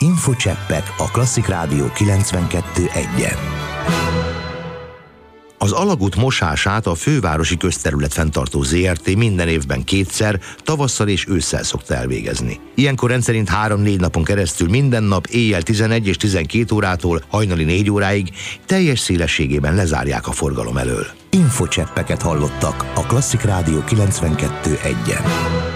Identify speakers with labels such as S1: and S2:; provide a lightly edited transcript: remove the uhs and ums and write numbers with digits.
S1: Infocseppek a Klasszik Rádió 92.1-en. Az alagút mosását a Fővárosi Közterület Fenntartó Zrt. Minden évben kétszer, tavasszal és ősszel szokta elvégezni. Ilyenkor rendszerint 3-4 napon keresztül minden nap éjjel 11 és 12 órától hajnali 4 óráig teljes szélességében lezárják a forgalom elől. Infocseppeket hallottak a Klasszik Rádió 92.1-en.